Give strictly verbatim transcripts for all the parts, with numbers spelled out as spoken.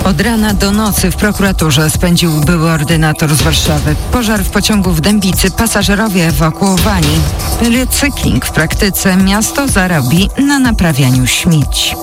Od rana do nocy w prokuraturze spędził były ordynator z Warszawy. Pożar w pociągu w Dębicy, pasażerowie ewakuowani. Recykling w praktyce, miasto zarobi na naprawianiu śmieci.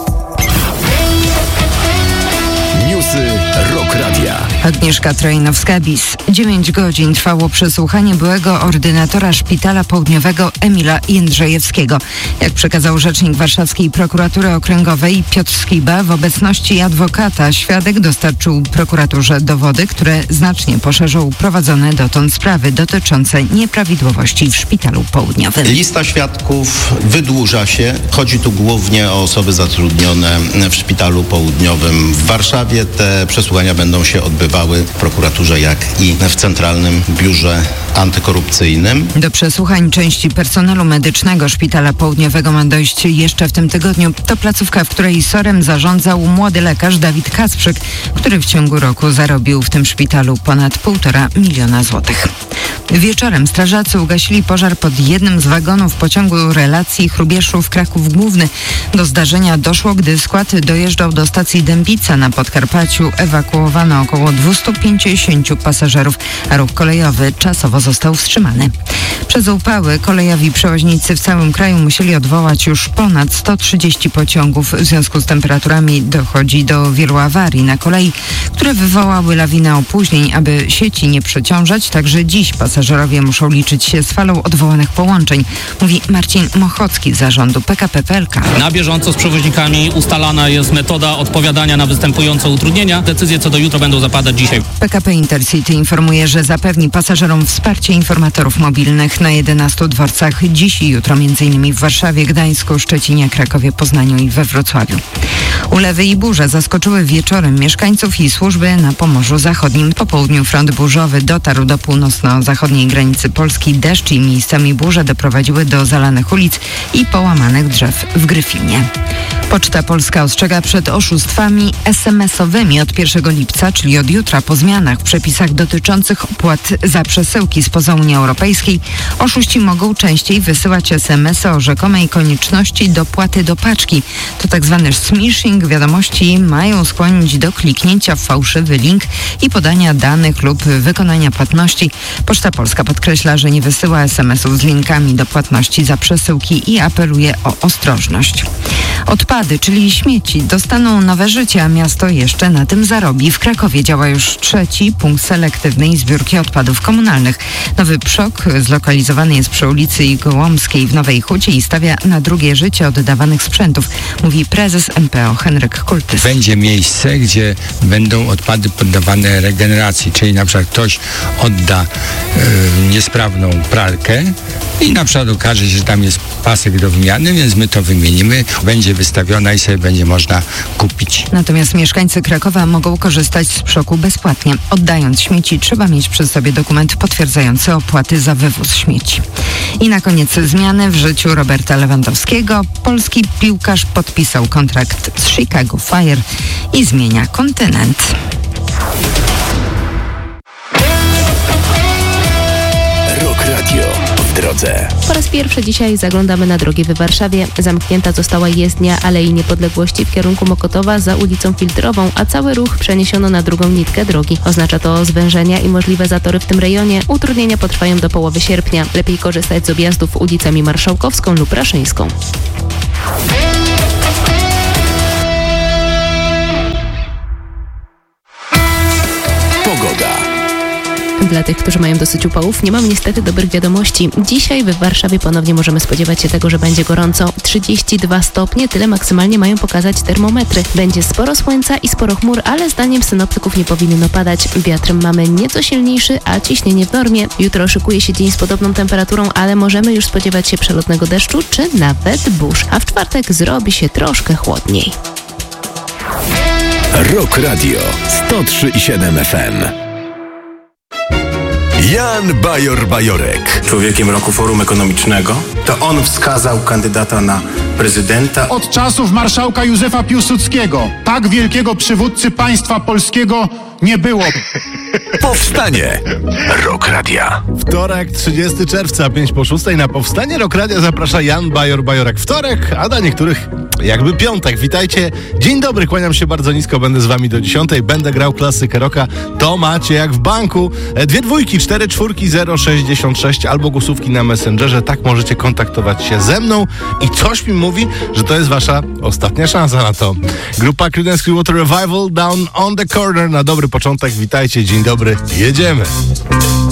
Newsy Rock Radia. Agnieszka Trojnowska-Bis. Dziewięć godzin trwało przesłuchanie byłego ordynatora Szpitala Południowego Emila Jędrzejewskiego. Jak przekazał rzecznik Warszawskiej Prokuratury Okręgowej Piotr Skiba, w obecności adwokata świadek dostarczył prokuraturze dowody, które znacznie poszerzą prowadzone dotąd sprawy dotyczące nieprawidłowości w Szpitalu Południowym. Lista świadków wydłuża się. Chodzi tu głównie o osoby zatrudnione w Szpitalu Południowym w Warszawie. Te przesłuchania będą się odbywały w prokuraturze, jak i w Centralnym Biurze Antykorupcyjnym. Do przesłuchań części personelu medycznego Szpitala Południowego ma dojść jeszcze w tym tygodniu. To placówka, w której SOR-em zarządzał młody lekarz Dawid Kasprzyk, który w ciągu roku zarobił w tym szpitalu ponad półtora miliona złotych. Wieczorem strażacy ugasili pożar pod jednym z wagonów pociągu relacji Chrubieszów-Kraków Główny. Do zdarzenia doszło, gdy skład dojeżdżał do stacji Dębica na Podkarpaciu. Ewakuowano około dwieście pięćdziesięciu pasażerów, a ruch kolejowy czasowo został wstrzymany. Przez upały kolejowi przewoźnicy w całym kraju musieli odwołać już ponad sto trzydzieści pociągów. W związku z temperaturami dochodzi do wielu awarii na kolei, które wywołały lawinę opóźnień. Aby sieci nie przeciążać, także dziś pasażerowie muszą liczyć się z falą odwołanych połączeń, mówi Marcin Mochocki z zarządu P K P P L K. Na bieżąco z przewoźnikami ustalana jest metoda odpowiadania na występujące utrudnienia. Decyzje co do jutra będą zapadać dzisiaj. P K P Intercity informuje, że zapewni pasażerom wsparcie informatorów mobilnych na jedenastu dworcach dziś i jutro, m.in. w Warszawie, Gdańsku, Szczecinie, Krakowie, Poznaniu i we Wrocławiu. Ulewy i burze zaskoczyły wieczorem mieszkańców i służby na Pomorzu Zachodnim. Po południu front burzowy dotarł do północno-zachodniej granicy Polski. Deszcz i miejscami burze doprowadziły do zalanych ulic i połamanych drzew w Gryfinie. Poczta Polska ostrzega przed oszustwami es em esowymi od pierwszego lipca, czyli od jutra, po zmianach w przepisach dotyczących opłat za przesyłki spoza Unii Europejskiej. Oszuści mogą częściej wysyłać es em esy o rzekomej konieczności dopłaty do paczki. To tak zwany smishing. Wiadomości mają skłonić do kliknięcia w fałszywy link i podania danych lub wykonania płatności. Poczta Polska podkreśla, że nie wysyła es em esów z linkami do płatności za przesyłki i apeluje o ostrożność. Odpady, czyli śmieci, dostaną nowe życie, a miasto jeszcze na tym zarobi. W Krakowie działa już trzeci punkt selektywnej zbiórki odpadów komunalnych. Nowy przok zlokalizowany jest przy ulicy Gołomskiej w Nowej Hucie i stawia na drugie życie oddawanych sprzętów, mówi prezes M P O Henryk Kultys. Będzie miejsce, gdzie będą odpady poddawane regeneracji, czyli na przykład ktoś odda y, niesprawną pralkę i na przykład okaże się, że tam jest pasek do wymiany, więc my to wymienimy. Będzie wystawiona i sobie będzie można kupić. Natomiast mieszkańcy Krakowa mogą korzystać z przoku bezpłatnie. Oddając śmieci, trzeba mieć przy sobie dokument potwierdzający opłaty za wywóz śmieci. I na koniec zmiany w życiu Roberta Lewandowskiego. Polski piłkarz podpisał kontrakt z Chicago Fire i zmienia kontynent. Rock Radio w drodze. Po raz pierwszy dzisiaj zaglądamy na drogi w Warszawie. Zamknięta została jezdnia Alei Niepodległości w kierunku Mokotowa za ulicą Filtrową, a cały ruch przeniesiono na drugą nitkę drogi. Oznacza to zwężenia i możliwe zatory w tym rejonie. Utrudnienia potrwają do połowy sierpnia. Lepiej korzystać z objazdów ulicami Marszałkowską lub Raszyńską. Pogoda. Dla tych, którzy mają dosyć upałów, nie mam niestety dobrych wiadomości. Dzisiaj w Warszawie ponownie możemy spodziewać się tego, że będzie gorąco. trzydzieści dwa stopnie, tyle maksymalnie mają pokazać termometry. Będzie sporo słońca i sporo chmur, ale zdaniem synoptyków nie powinno padać. Wiatrem mamy nieco silniejszy, a ciśnienie w normie. Jutro szykuje się dzień z podobną temperaturą, ale możemy już spodziewać się przelotnego deszczu, czy nawet burz. A w czwartek zrobi się troszkę chłodniej. Rock Radio sto trzy i siedem F M. Jan Bajor-Bajorek. Człowiekiem roku Forum Ekonomicznego. To on wskazał kandydata na prezydenta. Od czasów marszałka Józefa Piłsudskiego tak wielkiego przywódcy państwa polskiego nie było. Powstanie Rock Radia. Wtorek, trzydziestego czerwca, pięć po szóstej. Na Powstanie Rock Radia zaprasza Jan Bajor-Bajorek. Wtorek, a dla niektórych jakby piątek. Witajcie. Dzień dobry, kłaniam się bardzo nisko. Będę z wami do dziesiątej. Będę grał klasykę rocka. To macie jak w banku. Dwie dwójki, cztery czwórki, zero sześćdziesiąt sześć albo głosówki na Messengerze. Tak możecie kontaktować się ze mną i coś mi mówi, że to jest wasza ostatnia szansa na to. Grupa Creedence Clearwater Revival, Down on the Corner. Na dobry początek. Witajcie, dzień dobry. Jedziemy.